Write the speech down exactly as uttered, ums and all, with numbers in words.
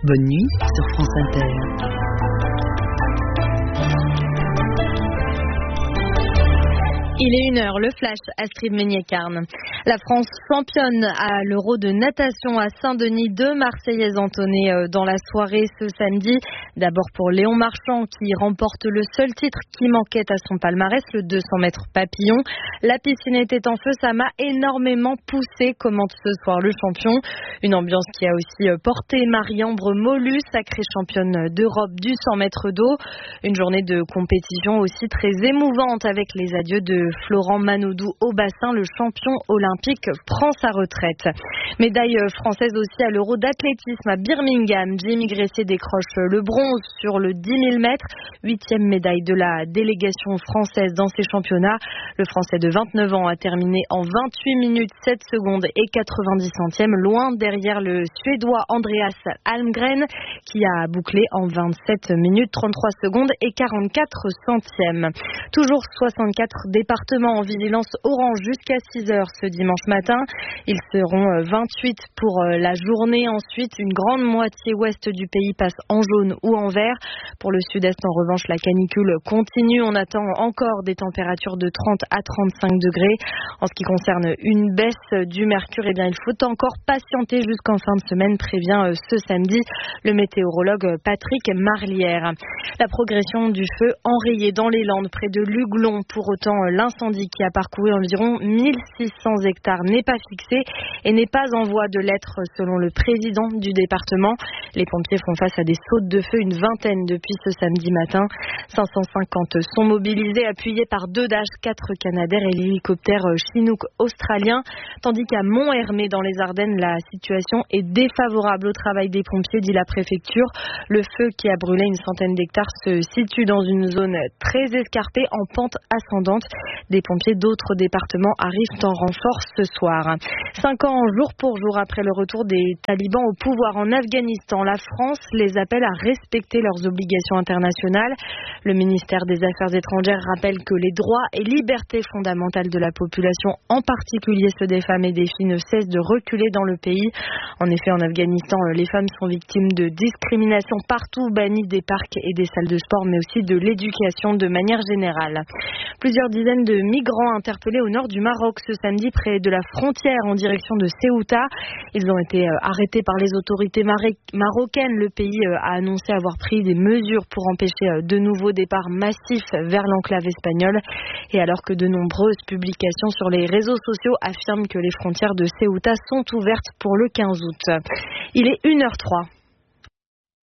Bonne nuit sur France Inter. Il est une heure, le flash, Astrid Meignet-Carne. La France championne à l'Euro de natation à Saint-Denis. Deux Marseillaises entonnées dans la soirée ce samedi. D'abord pour Léon Marchand qui remporte le seul titre qui manquait à son palmarès, le deux cents mètres papillon. La piscine était en feu, ça m'a énormément poussé, commente ce soir le champion. Une ambiance qui a aussi porté Marie-Ambre Molu, sacrée championne d'Europe du cent mètres d'eau. Une journée de compétition aussi très émouvante avec les adieux de Florent Manodou au bassin. Le champion olympique prend sa retraite. Médaille française aussi à l'Euro d'athlétisme à Birmingham. Jimmy Gressier décroche le bronze sur le dix mille mètres. Huitième médaille de la délégation française dans ces championnats. Le Français de vingt-neuf ans a terminé en vingt-huit minutes sept secondes et quatre-vingt-dix centièmes, loin derrière le Suédois Andreas Almgren qui a bouclé en vingt-sept minutes trente-trois secondes et quarante-quatre centièmes. Toujours soixante-quatre départements en vigilance orange jusqu'à six heures ce dimanche matin. Ils seront vingt-huit pour la journée. Ensuite, une grande moitié ouest du pays passe en jaune ou en vert. Pour le sud-est, en revanche, la canicule continue. On attend encore des températures de trente à trente-cinq degrés. En ce qui concerne une baisse du mercure, eh bien, il faut encore patienter jusqu'en fin de semaine, prévient ce samedi le météorologue Patrick Marlière. La progression du feu enrayée dans les Landes près de Luglon. Pour autant, l'incendie qui a parcouru environ mille six cents hectares n'est pas fixé et n'est pas en voie de l'être selon le président du département. Les pompiers font face à des sautes de feu, une vingtaine depuis ce samedi matin. cinq cent cinquante sont mobilisés, appuyés par deux Dash, quatre Canadair et l'hélicoptère Chinook australien. Tandis qu'à Mont-Hermé, dans les Ardennes, la situation est défavorable au travail des pompiers, dit la préfecture. Le feu qui a brûlé une centaine d'hectares se situe dans une zone très escarpée en pente ascendante. Des pompiers d'autres départements arrivent en renfort ce soir. Cinq ans jour pour jour après le retour des talibans au pouvoir en Afghanistan, la France les appelle à respecter leurs obligations internationales. Le ministère des Affaires étrangères rappelle que les droits et libertés fondamentales de la population, en particulier ceux des femmes et des filles, ne cessent de reculer dans le pays. En effet, en Afghanistan, les femmes sont victimes de discrimination partout, bannies des parcs et des salles de sport, mais aussi de l'éducation de manière générale. Plusieurs dizaines de migrants interpellés au nord du Maroc ce samedi près de la frontière en direction de Ceuta. Ils ont été arrêtés par les autorités marocaines. Le pays a annoncé avoir pris des mesures pour empêcher de nouveaux départs massifs vers l'enclave espagnole. Et alors que de nombreuses publications sur les réseaux sociaux affirment que les frontières de Ceuta sont ouvertes pour le quinze août. Il est une heure trois.